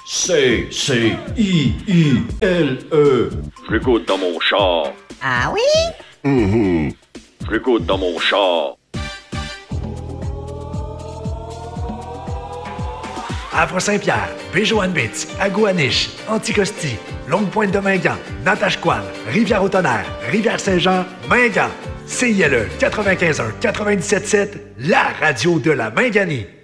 C-C-I-I-L-E. Je l'écoute dans mon char. Ah oui? Je l'écoute dans mon char. Havre-Saint-Pierre, Béjoanne-Bitz, Agouaniche, Anticosti, Longue-Pointe-de-Mingan, Natashquan, Rivière-au-Tonnerre, Rivière-Saint-Jean, Mingan. CILE 95.1, 97.7, la radio de la Minganie.